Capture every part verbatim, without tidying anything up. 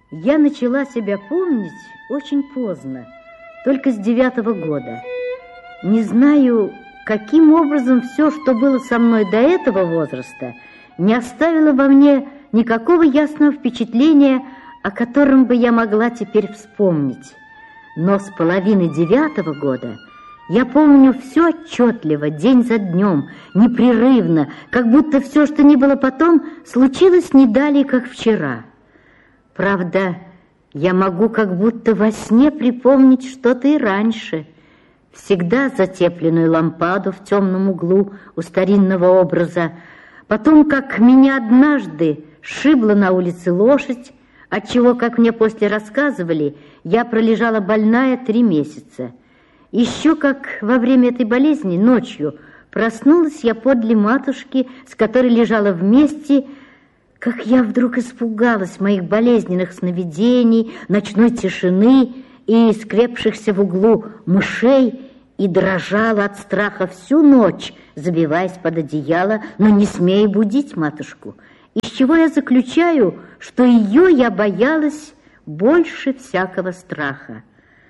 Я начала себя помнить очень поздно, только с девятого года. Не знаю, каким образом все, что было со мной до этого возраста, не оставило во мне никакого ясного впечатления, о котором бы я могла теперь вспомнить. Но с половины девятого года я помню все отчетливо, день за днем, непрерывно, как будто все, что ни было потом, случилось не далее, как вчера. Правда, я могу как будто во сне припомнить что-то и раньше. Всегда затепленную лампаду в темном углу у старинного образа. Потом, как меня однажды сшибла на улице лошадь, отчего, как мне после рассказывали, я пролежала больная три месяца. Еще как во время этой болезни ночью проснулась я подле матушки, с которой лежала вместе. Как я вдруг испугалась моих болезненных сновидений, ночной тишины и скрепшихся в углу мышей, и дрожала от страха всю ночь, забиваясь под одеяло, но не смея будить матушку. Из чего я заключаю, что ее я боялась больше всякого страха.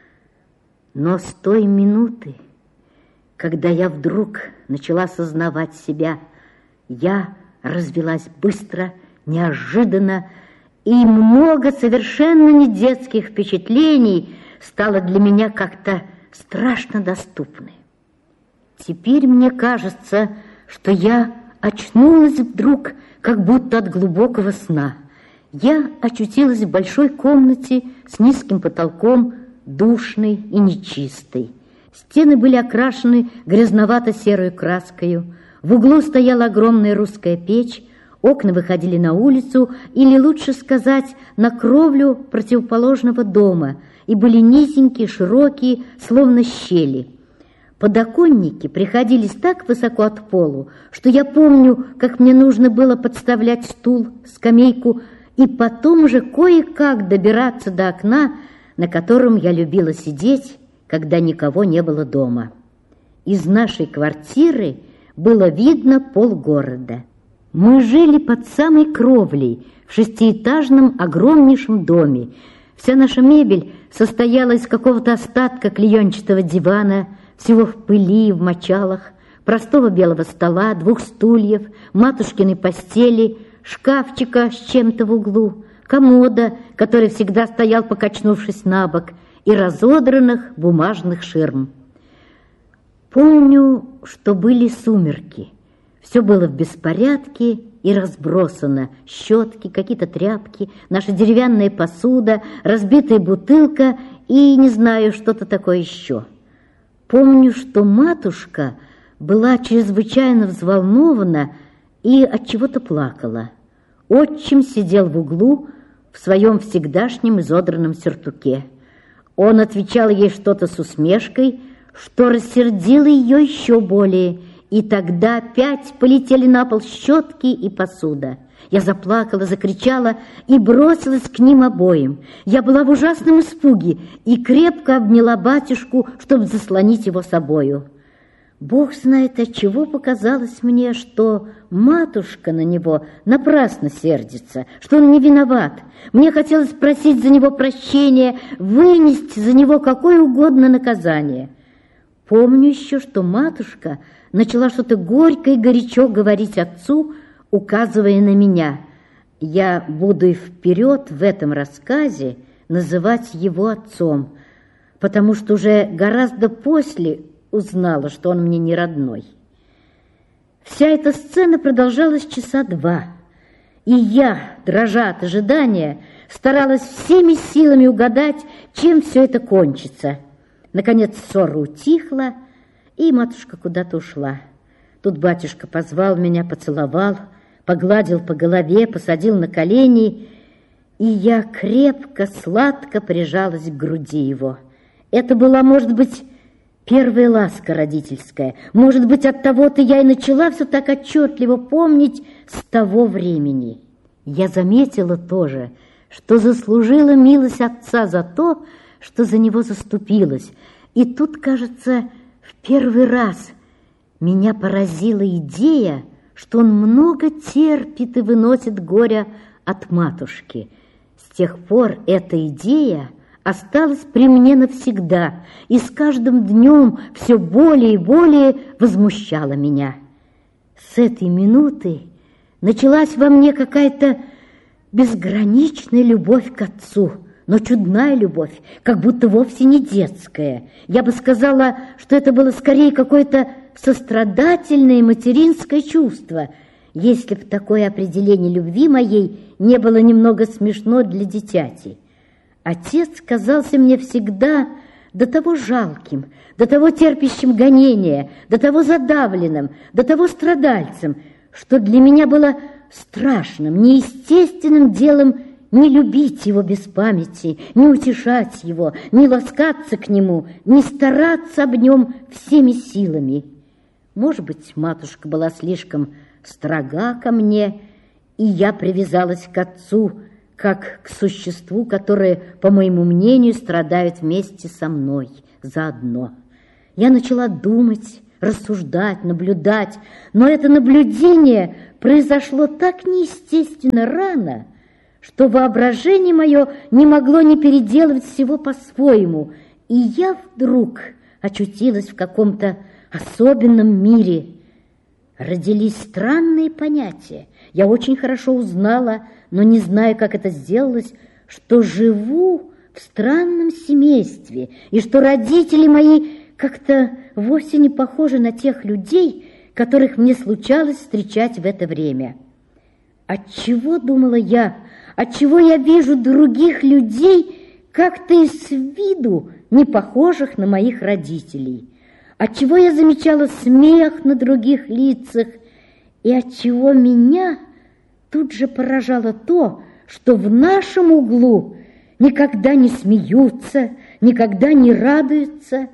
Но с той минуты, когда я вдруг начала сознавать себя, я развелась быстро, неожиданно, и много совершенно не детских впечатлений стало для меня как-то страшно доступны. Теперь мне кажется, что я очнулась вдруг, как будто от глубокого сна. Я очутилась в большой комнате с низким потолком, душной и нечистой. Стены были окрашены грязновато-серой краскою. В углу стояла огромная русская печь, окна выходили на улицу, или, лучше сказать, на кровлю противоположного дома, и были низенькие, широкие, словно щели. Подоконники приходились так высоко от полу, что я помню, как мне нужно было подставлять стул, скамейку, и потом уже кое-как добираться до окна, на котором я любила сидеть, когда никого не было дома. Из нашей квартиры было видно полгорода. Мы жили под самой кровлей, в шестиэтажном огромнейшем доме. Вся наша мебель состояла из какого-то остатка клеенчатого дивана, всего в пыли и в мочалах, простого белого стола, двух стульев, матушкиной постели, шкафчика с чем-то в углу, комода, который всегда стоял, покачнувшись на бок, и разодранных бумажных ширм. Помню, что были сумерки. Все было в беспорядке и разбросано. Щетки, какие-то тряпки, наша деревянная посуда, разбитая бутылка и, не знаю, что-то такое еще. Помню, что матушка была чрезвычайно взволнована и от чего-то плакала. Отчим сидел в углу в своем всегдашнем изодранном сюртуке. Он отвечал ей что-то с усмешкой, что рассердило ее еще более, и тогда опять полетели на пол щетки и посуда. Я заплакала, закричала и бросилась к ним обоим. Я была в ужасном испуге и крепко обняла батюшку, чтобы заслонить его собою. Бог знает, отчего показалось мне, что матушка на него напрасно сердится, что он не виноват. Мне хотелось просить за него прощения, вынести за него какое угодно наказание. Помню еще, что матушка начала что-то горько и горячо говорить отцу, указывая на меня. Я буду и вперед в этом рассказе называть его отцом, потому что уже гораздо после узнала, что он мне не родной. Вся эта сцена продолжалась часа два, и я, дрожа от ожидания, старалась всеми силами угадать, чем все это кончится. Наконец ссора утихла, и матушка куда-то ушла. Тут батюшка позвал меня, поцеловал, погладил по голове, посадил на колени, и я крепко, сладко прижалась к груди его. Это была, может быть, первая ласка родительская. Может быть, от того-то я и начала все так отчетливо помнить с того времени. Я заметила тоже, что заслужила милость отца за то, что за него заступилась. И тут, кажется, в первый раз меня поразила идея, что он много терпит и выносит горя от матушки. С тех пор эта идея осталась при мне навсегда и с каждым днем все более и более возмущала меня. С этой минуты началась во мне какая-то безграничная любовь к отцу, но чудная любовь, как будто вовсе не детская. Я бы сказала, что это было скорее какое-то сострадательное материнское чувство, если б такое определение любви моей не было немного смешно для дитяти. Отец казался мне всегда до того жалким, до того терпящим гонения, до того задавленным, до того страдальцем, что для меня было страшным, неестественным делом не любить его без памяти, не утешать его, не ласкаться к нему, не стараться об нем всеми силами. Может быть, матушка была слишком строга ко мне, и я привязалась к отцу, как к существу, которое, по моему мнению, страдает вместе со мной заодно. Я начала думать, рассуждать, наблюдать, но это наблюдение произошло так неестественно рано, что воображение мое не могло не переделывать всего по-своему, и я вдруг очутилась в каком-то особенном мире. Родились странные понятия. Я очень хорошо узнала, но не знаю, как это сделалось, что живу в странном семействе, и что родители мои как-то вовсе не похожи на тех людей, которых мне случалось встречать в это время. Отчего, думала я, отчего я вижу других людей, как-то и с виду не похожих на моих родителей? Отчего я замечала смех на других лицах, и отчего меня тут же поражало то, что в нашем углу никогда не смеются, никогда не радуются.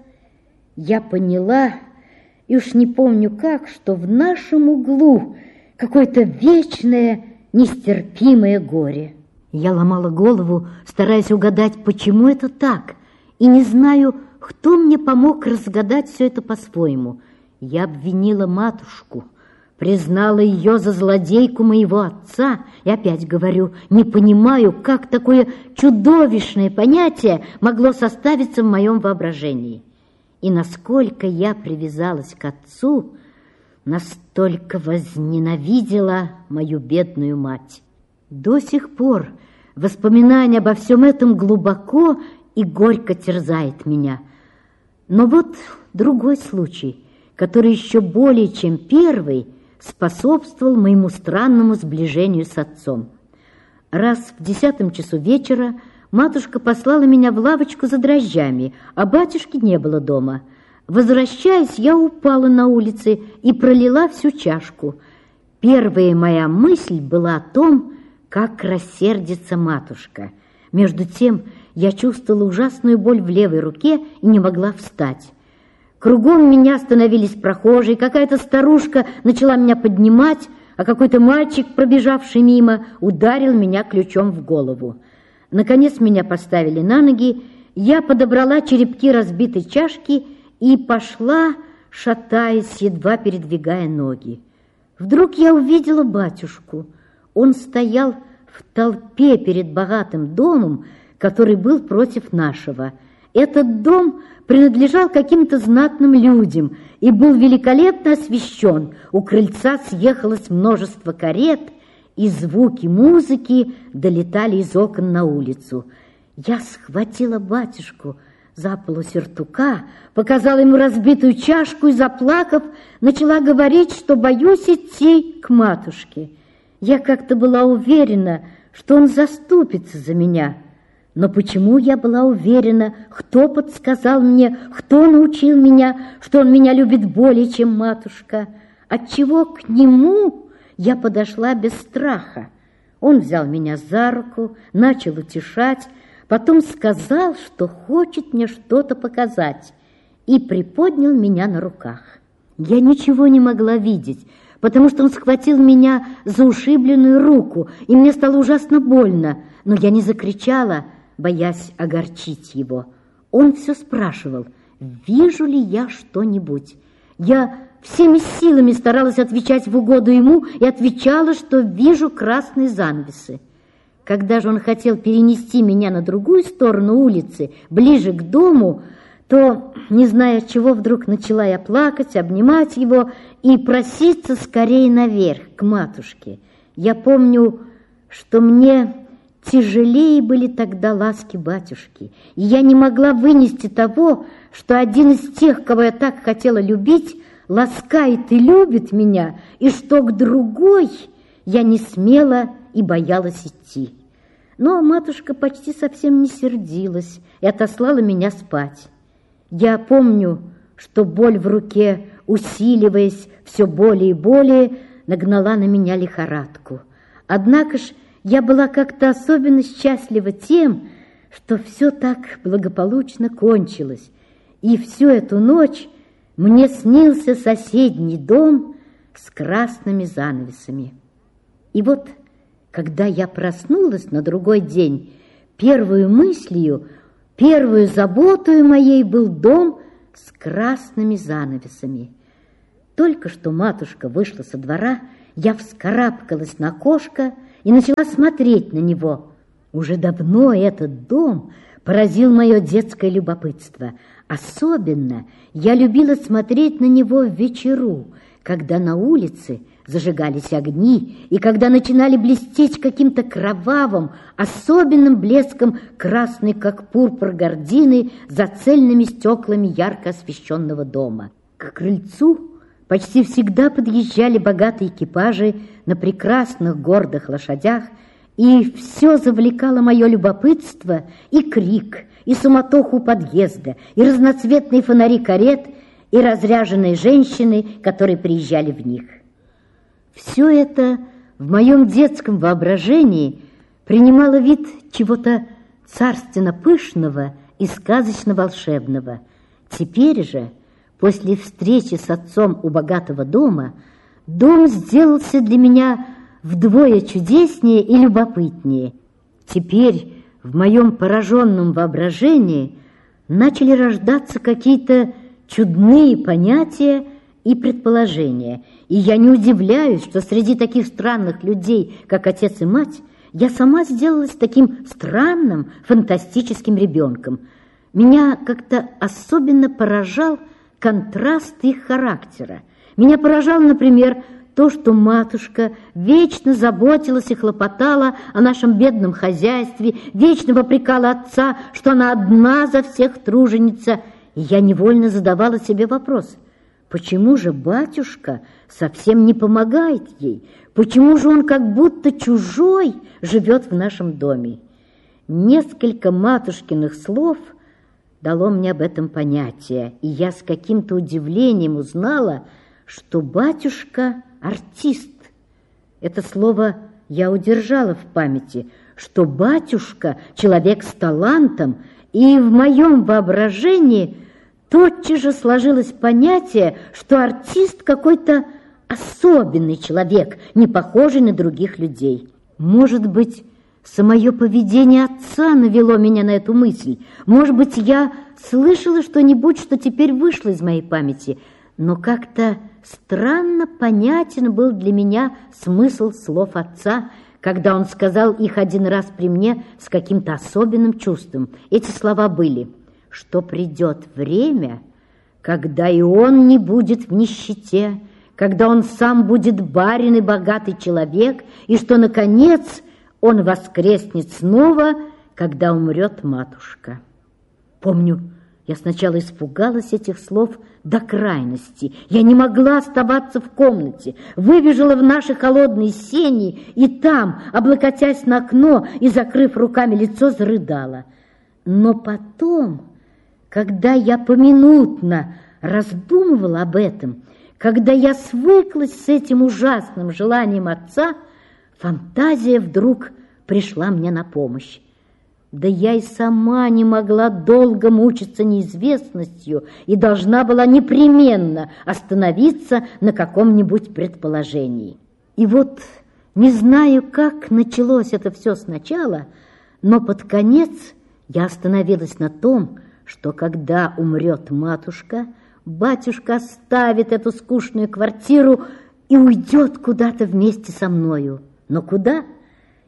Я поняла, и уж не помню как, что в нашем углу какое-то вечное, нестерпимое горе. Я ломала голову, стараясь угадать, почему это так, и не знаю, кто мне помог разгадать все это по-своему. Я обвинила матушку, признала ее за злодейку моего отца, и опять говорю, не понимаю, как такое чудовищное понятие могло составиться в моем воображении. И насколько я привязалась к отцу, настолько возненавидела мою бедную мать. До сих пор воспоминание обо всем этом глубоко и горько терзает меня. Но вот другой случай, который еще более чем первый способствовал моему странному сближению с отцом. Раз в десятом часу вечера матушка послала меня в лавочку за дрожжами, а батюшки не было дома. Возвращаясь, я упала на улице и пролила всю чашку. Первая моя мысль была о том, как рассердится матушка. Между тем я чувствовала ужасную боль в левой руке и не могла встать. Кругом меня остановились прохожие, какая-то старушка начала меня поднимать, а какой-то мальчик, пробежавший мимо, ударил меня ключом в голову. Наконец меня поставили на ноги, я подобрала черепки разбитой чашки и пошла, шатаясь, едва передвигая ноги. Вдруг я увидела батюшку. Он стоял в толпе перед богатым домом, который был против нашего. Этот дом принадлежал каким-то знатным людям и был великолепно освещен. У крыльца съехалось множество карет, и звуки музыки долетали из окон на улицу. Я схватила батюшку за полу сюртука, показала ему разбитую чашку и, заплакав, начала говорить, что боюсь идти к матушке. Я как-то была уверена, что он заступится за меня. Но почему я была уверена, кто подсказал мне, кто научил меня, что он меня любит более, чем матушка? Отчего к нему я подошла без страха? Он взял меня за руку, начал утешать, потом сказал, что хочет мне что-то показать, и приподнял меня на руках. Я ничего не могла видеть, потому что он схватил меня за ушибленную руку, и мне стало ужасно больно, но я не закричала, боясь огорчить его. Он все спрашивал, вижу ли я что-нибудь. Я всеми силами старалась отвечать в угоду ему и отвечала, что вижу красные занавесы. Когда же он хотел перенести меня на другую сторону улицы, ближе к дому, то, не зная чего, вдруг начала я плакать, обнимать его и проситься скорее наверх, к матушке. Я помню, что мне тяжелее были тогда ласки батюшки, и я не могла вынести того, что один из тех, кого я так хотела любить, ласкает и любит меня, и что к другой я не смела и боялась идти. Но матушка почти совсем не сердилась и отослала меня спать. Я помню, что боль в руке, усиливаясь все более и более, нагнала на меня лихорадку. Однако ж я была как-то особенно счастлива тем, что все так благополучно кончилось, и всю эту ночь мне снился соседний дом с красными занавесами. И вот, когда я проснулась на другой день, первую мыслью, первую заботою моей был дом с красными занавесами. Только что матушка вышла со двора, я вскарабкалась на окошко и начала смотреть на него. Уже давно этот дом поразил мое детское любопытство. Особенно я любила смотреть на него в вечеру, когда на улице зажигались огни, и когда начинали блестеть каким-то кровавым, особенным блеском красной, как пурпур, гардины за цельными стеклами ярко освещенного дома. К крыльцу почти всегда подъезжали богатые экипажи на прекрасных гордых лошадях, и все завлекало мое любопытство и крик, и суматоху подъезда, и разноцветные фонари карет, и разряженные женщины, которые приезжали в них. Все это в моем детском воображении принимало вид чего-то царственно-пышного и сказочно-волшебного. Теперь же, после встречи с отцом у богатого дома, дом сделался для меня вдвое чудеснее и любопытнее. Теперь в моем пораженном воображении начали рождаться какие-то чудные понятия и предположения, и я не удивляюсь, что среди таких странных людей, как отец и мать, я сама сделалась таким странным, фантастическим ребенком. Меня как-то особенно поражал контраст их характера. Меня поражало, например, то, что матушка вечно заботилась и хлопотала о нашем бедном хозяйстве, вечно попрекала отца, что она одна за всех труженица, и я невольно задавала себе вопрос: почему же батюшка совсем не помогает ей? Почему же он как будто чужой живет в нашем доме? Несколько матушкиных слов дало мне об этом понятие, и я с каким-то удивлением узнала, что батюшка артист. Это слово я удержала в памяти, что батюшка человек с талантом, и в моем воображении тотчас же сложилось понятие, что артист какой-то особенный человек, не похожий на других людей. Может быть, самое поведение отца навело меня на эту мысль. Может быть, я слышала что-нибудь, что теперь вышло из моей памяти, но как-то странно понятен был для меня смысл слов отца, когда он сказал их один раз при мне с каким-то особенным чувством. Эти слова были: что придет время, когда и он не будет в нищете, когда он сам будет барин и богатый человек, и что, наконец, он воскреснет снова, когда умрет матушка. Помню, я сначала испугалась этих слов до крайности. Я не могла оставаться в комнате, выбежала в наши холодные сени, и там, облокотясь на окно и закрыв руками лицо, зарыдала. Но потом, когда я поминутно раздумывала об этом, когда я свыклась с этим ужасным желанием отца, фантазия вдруг пришла мне на помощь. Да я и сама не могла долго мучиться неизвестностью и должна была непременно остановиться на каком-нибудь предположении. И вот, не знаю, как началось это все сначала, но под конец я остановилась на том, что когда умрет матушка, батюшка оставит эту скучную квартиру и уйдет куда-то вместе со мною. Но куда?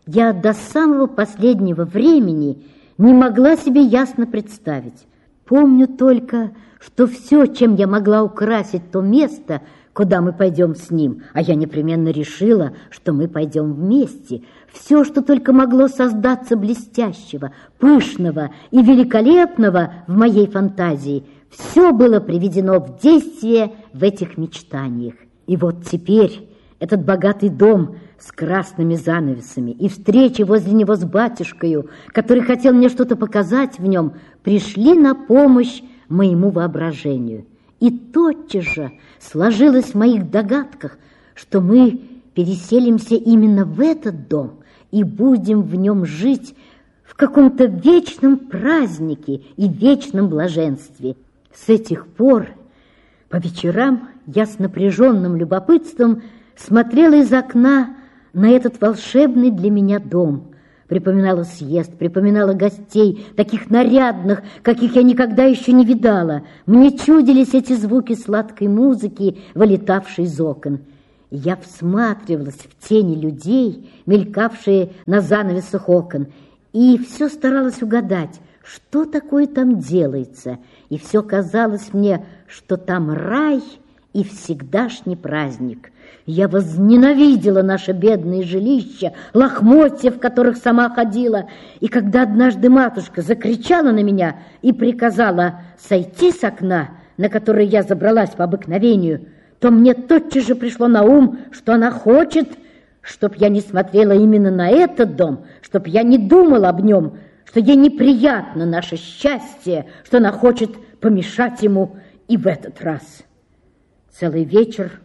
я до самого последнего времени не могла себе ясно представить. Помню только, что все, чем я могла украсить то место, куда мы пойдем с ним, а я непременно решила, что мы пойдем вместе, все, что только могло создаться блестящего, пышного и великолепного в моей фантазии, все было приведено в действие в этих мечтаниях. И вот теперь этот богатый дом с красными занавесами и встречи возле него с батюшкою, который хотел мне что-то показать в нем, пришли на помощь моему воображению. И тотчас же сложилось в моих догадках, что мы переселимся именно в этот дом и будем в нем жить в каком-то вечном празднике и вечном блаженстве. С этих пор по вечерам я с напряженным любопытством смотрела из окна на этот волшебный для меня дом, припоминала съезд, припоминала гостей, таких нарядных, каких я никогда еще не видала. Мне чудились эти звуки сладкой музыки, вылетавшей из окон. Я всматривалась в тени людей, мелькавшие на занавесах окон, и все старалась угадать, что такое там делается, и все казалось мне, что там рай и всегдашний праздник. Я возненавидела наше бедное жилище, лохмотья, в которых сама ходила, и когда однажды матушка закричала на меня и приказала сойти с окна, на которое я забралась по обыкновению, то мне тотчас же пришло на ум, что она хочет, чтоб я не смотрела именно на этот дом, чтоб я не думала об нем, что ей неприятно наше счастье, что она хочет помешать ему и в этот раз. Целый вечер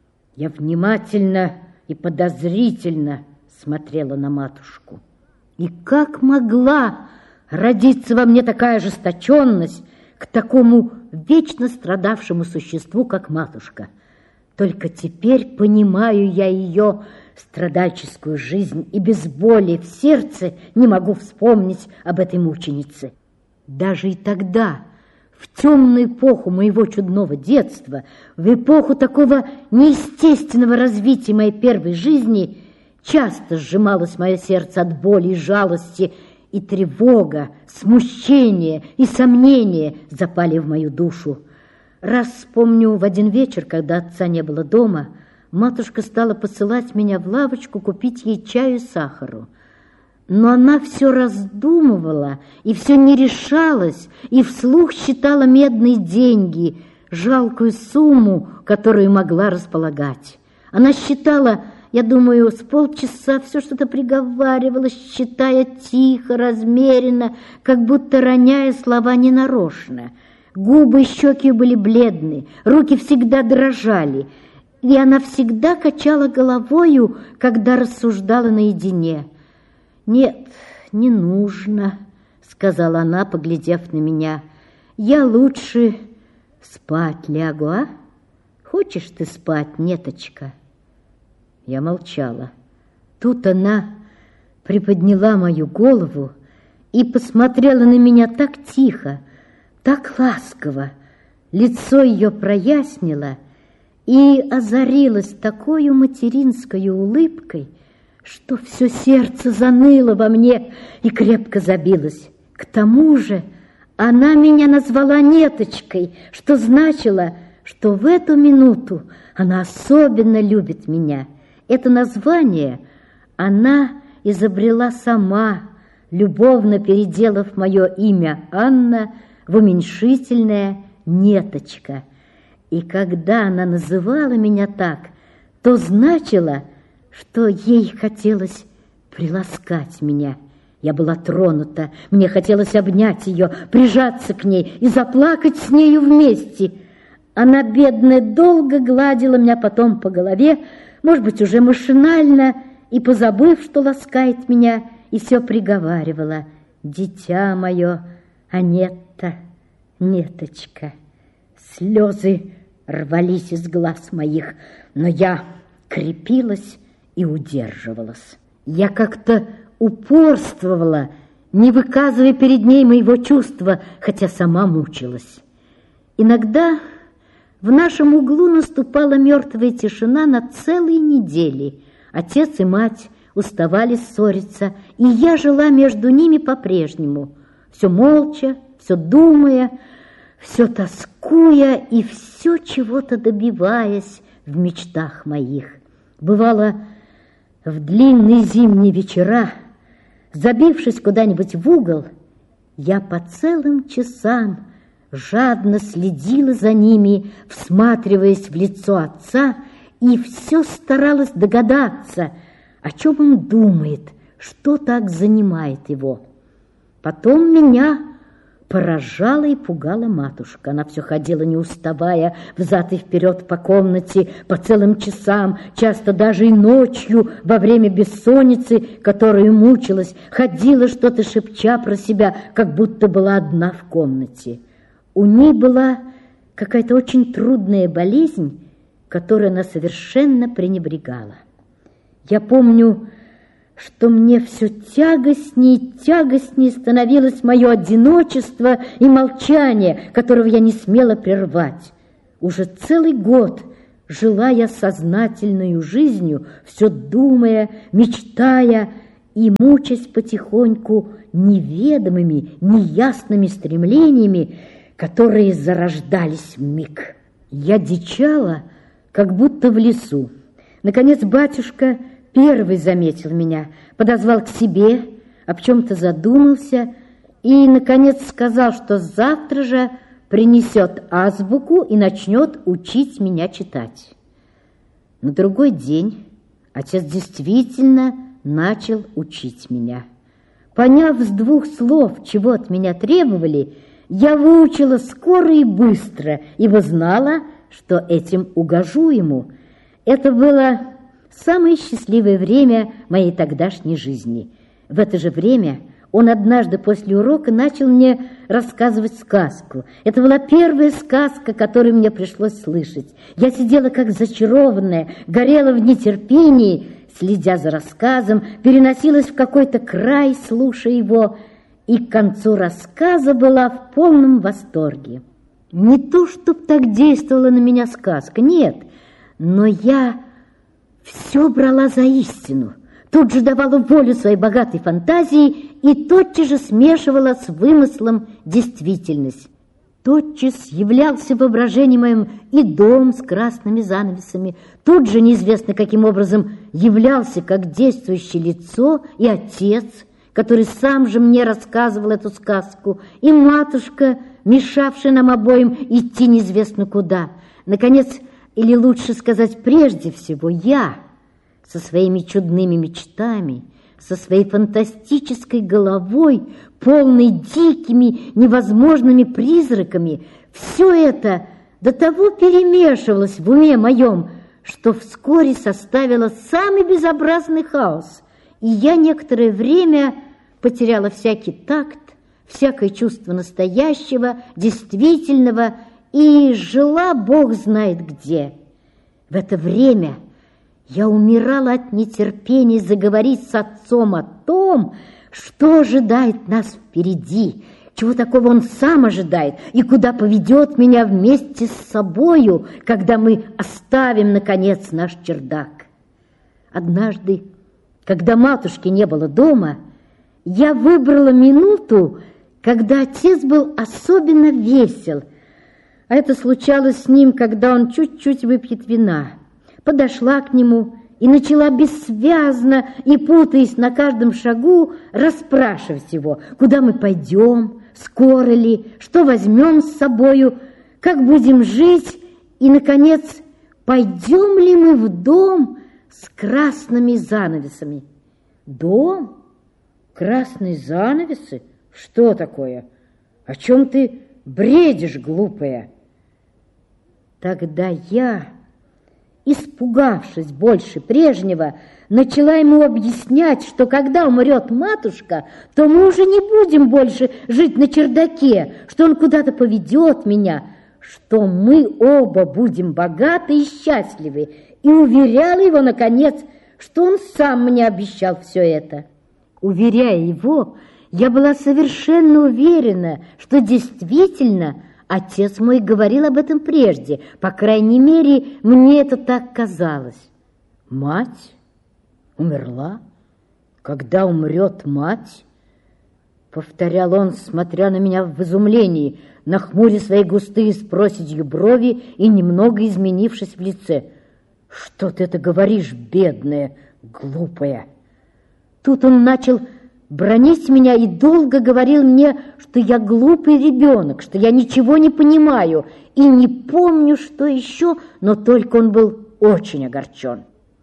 я внимательно и подозрительно смотрела на матушку. И как могла родиться во мне такая ожесточенность к такому вечно страдавшему существу, как матушка? Только теперь понимаю я ее страдальческую жизнь, и без боли в сердце не могу вспомнить об этой мученице. Даже и тогда, в темную эпоху моего чудного детства, в эпоху такого неестественного развития моей первой жизни, часто сжималось мое сердце от боли и жалости, и тревога, смущение и сомнение запали в мою душу. Раз вспомню, в один вечер, когда отца не было дома, матушка стала посылать меня в лавочку купить ей чаю и сахару. Но она все раздумывала и все не решалась, и вслух считала медные деньги, жалкую сумму, которую могла располагать. Она считала, я думаю, с полчаса все что-то приговаривала, считая тихо, размеренно, как будто роняя слова ненарочно. Губы и щеки были бледны, руки всегда дрожали, и она всегда качала головою, когда рассуждала наедине. «Нет, не нужно», — сказала она, поглядев на меня. «Я лучше спать лягу, а? Хочешь ты спать, Неточка?» Я молчала. Тут она приподняла мою голову и посмотрела на меня так тихо, так ласково. Лицо ее прояснило и озарилось такой материнской улыбкой, что все сердце заныло во мне и крепко забилось. К тому же она меня назвала Неточкой, что значило, что в эту минуту она особенно любит меня. Это название она изобрела сама, любовно переделав мое имя Анна в уменьшительное Неточка. И когда она называла меня так, то значило, что ей хотелось приласкать меня. Я была тронута, мне хотелось обнять ее, прижаться к ней и заплакать с нею вместе. Она, бедная, долго гладила меня потом по голове, может быть, уже машинально, и, позабыв, что ласкает меня, и все приговаривала: «Дитя мое, Анетта, Неточка». Слезы рвались из глаз моих, но я крепилась и удерживалась. Я как-то упорствовала, не выказывая перед ней моего чувства, хотя сама мучилась. Иногда в нашем углу наступала мертвая тишина на целые недели. Отец и мать уставали ссориться, и я жила между ними по-прежнему, все молча, все думая, все тоскуя и все чего-то добиваясь в мечтах моих. Бывало, в длинные зимние вечера, забившись куда-нибудь в угол, я по целым часам жадно следила за ними, всматриваясь в лицо отца, и все старалась догадаться, о чем он думает, что так занимает его. Потом меня поражала и пугала матушка. Она все ходила, не уставая, взад и вперед по комнате по целым часам, часто даже и ночью, во время бессонницы, которую мучилась, ходила, что-то шепча про себя, как будто была одна в комнате. У ней была какая-то очень трудная болезнь, которой она совершенно пренебрегала. Я помню, что мне все тягостнее и тягостнее становилось мое одиночество и молчание, которого я не смела прервать. Уже целый год жила я сознательною жизнью, все думая, мечтая и мучаясь потихоньку неведомыми, неясными стремлениями, которые зарождались вмиг. Я дичала, как будто в лесу. Наконец батюшка первый заметил меня, подозвал к себе, об чем-то задумался и, наконец, сказал, что завтра же принесет азбуку и начнет учить меня читать. На другой день отец действительно начал учить меня. Поняв с двух слов, чего от меня требовали, я выучила скоро и быстро, ибо знала, что этим угожу ему. Это было самое счастливое время моей тогдашней жизни. В это же время он однажды после урока начал мне рассказывать сказку. Это была первая сказка, которую мне пришлось слышать. Я сидела как зачарованная, горела в нетерпении, следя за рассказом, переносилась в какой-то край, слушая его, и к концу рассказа была в полном восторге. Не то, чтоб так действовала на меня сказка, нет, но я все брала за истину, тут же давала волю своей богатой фантазии и тотчас же смешивала с вымыслом действительность. Тотчас являлся в воображении моем и дом с красными занавесами, тут же неизвестно каким образом являлся как действующее лицо и отец, который сам же мне рассказывал эту сказку, и матушка, мешавшая нам обоим идти неизвестно куда. Наконец, или лучше сказать, прежде всего, я со своими чудными мечтами, со своей фантастической головой, полной дикими, невозможными призраками, все это до того перемешивалось в уме моем, что вскоре составило самый безобразный хаос, и я некоторое время потеряла всякий такт, всякое чувство настоящего, действительного, и жила Бог знает где. В это время я умирала от нетерпения заговорить с отцом о том, что ожидает нас впереди, чего такого он сам ожидает, и куда поведет меня вместе с собою, когда мы оставим, наконец, наш чердак. Однажды, когда матушки не было дома, я выбрала минуту, когда отец был особенно весел, а это случалось с ним, когда он чуть-чуть выпьет вина. Подошла к нему и начала бессвязно и, путаясь на каждом шагу, расспрашивать его, куда мы пойдем, скоро ли, что возьмем с собою, как будем жить и, наконец, пойдем ли мы в дом с красными занавесами. Дом? Красные занавесы? Что такое? О чем ты бредишь, глупая? Тогда я, испугавшись больше прежнего, начала ему объяснять, что когда умрет матушка, то мы уже не будем больше жить на чердаке, что он куда-то поведет меня, что мы оба будем богаты и счастливы, и уверяла его, наконец, что он сам мне обещал все это. Уверяя его, я была совершенно уверена, что действительно отец мой говорил об этом прежде, по крайней мере, мне это так казалось. Мать умерла? Когда умрет мать? Повторял он, смотря на меня в изумлении, нахмуря свои густые с проседью брови и немного изменившись в лице. Что ты это говоришь, бедная, глупая? Тут он начал бранить меня и долго говорил мне, что я глупый ребенок, что я ничего не понимаю и не помню, что еще, но только он был очень огорчен.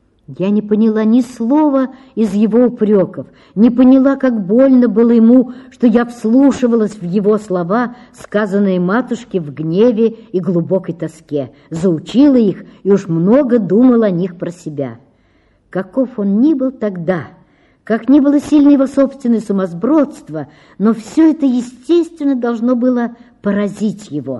Я не поняла ни слова из его упреков, не поняла, как больно было ему, что я вслушивалась в его слова, сказанные матушке в гневе и глубокой тоске, заучила их и уж много думала о них про себя. Каков он ни был тогда, как ни было сильно его собственное сумасбродство, но все это, естественно, должно было поразить его.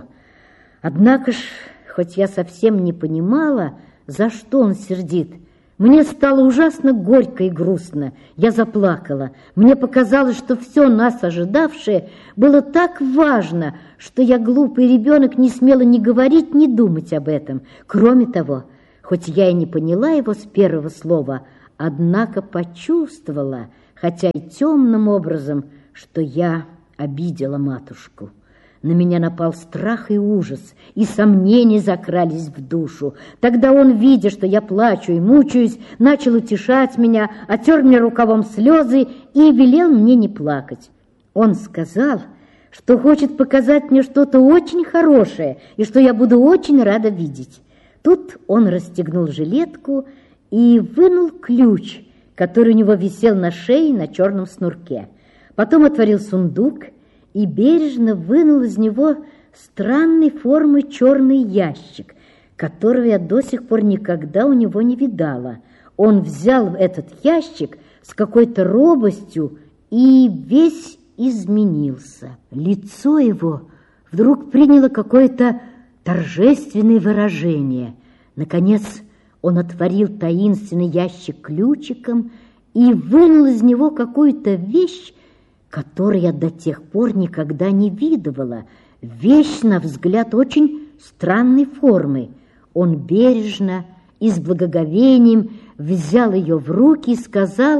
Однако ж, хоть я совсем не понимала, за что он сердит, мне стало ужасно горько и грустно. Я заплакала. Мне показалось, что все нас ожидавшее было так важно, что я, глупый ребенок, не смела ни говорить, ни думать об этом. Кроме того, хоть я и не поняла его с первого слова, однако почувствовала, хотя и темным образом, что я обидела матушку. На меня напал страх и ужас, и сомнения закрались в душу. Тогда он, видя, что я плачу и мучаюсь, начал утешать меня, отер мне рукавом слезы и велел мне не плакать. Он сказал, что хочет показать мне что-то очень хорошее и что я буду очень рада видеть. Тут он расстегнул жилетку и вынул ключ, который у него висел на шее на черном снурке. Потом отворил сундук и бережно вынул из него странной формы черный ящик, которого я до сих пор никогда у него не видала. Он взял этот ящик с какой-то робостью и весь изменился. Лицо его вдруг приняло какое-то торжественное выражение. Наконец он отворил таинственный ящик ключиком и вынул из него какую-то вещь, которую я до тех пор никогда не видывала. Вещь, на взгляд, очень странной формы. Он бережно и с благоговением взял ее в руки и сказал,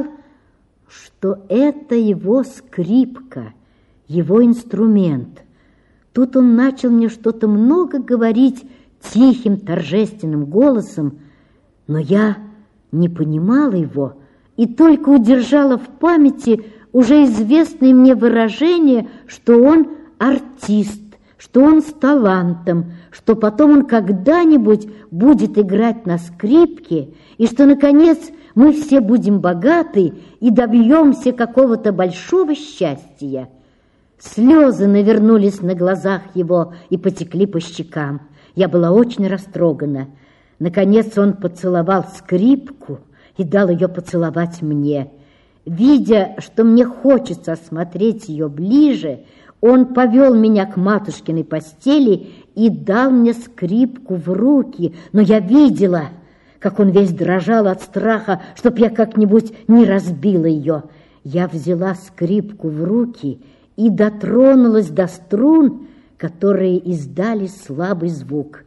что это его скрипка, его инструмент. Тут он начал мне что-то много говорить тихим, торжественным голосом, но я не понимала его и только удержала в памяти уже известное мне выражение, что он артист, что он с талантом, что потом он когда-нибудь будет играть на скрипке, и что, наконец, мы все будем богаты и добьемся какого-то большого счастья. Слезы навернулись на глазах его и потекли по щекам. Я была очень растрогана. Наконец он поцеловал скрипку и дал ее поцеловать мне. Видя, что мне хочется осмотреть ее ближе, он повел меня к матушкиной постели и дал мне скрипку в руки, но я видела, как он весь дрожал от страха, чтоб я как-нибудь не разбила ее. Я взяла скрипку в руки и дотронулась до струн, которые издали слабый звук.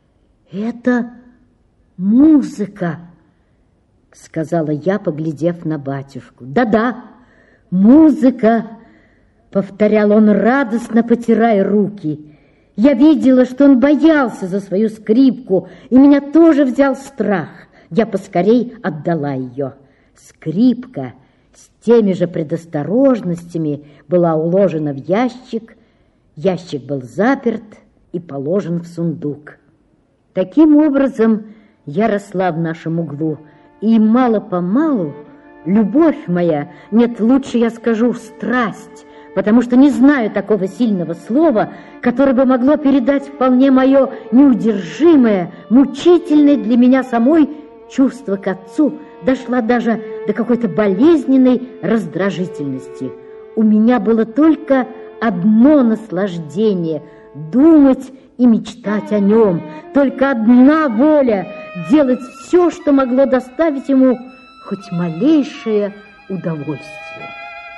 «Это музыка», — сказала я, поглядев на батюшку. «Да-да, музыка», — повторял он, радостно потирая руки. Я видела, что он боялся за свою скрипку, и меня тоже взял страх. Я поскорей отдала ее. Скрипка с теми же предосторожностями была уложена в ящик. Ящик был заперт и положен в сундук. Таким образом я росла в нашем углу, и мало-помалу любовь моя, нет, лучше я скажу страсть, потому что не знаю такого сильного слова, которое бы могло передать вполне мое неудержимое, мучительное для меня самой чувство к отцу, дошла даже до какой-то болезненной раздражительности. У меня было только одно наслаждение — думать и мечтать о нем, только одна воля — делать все, что могло доставить ему хоть малейшее удовольствие.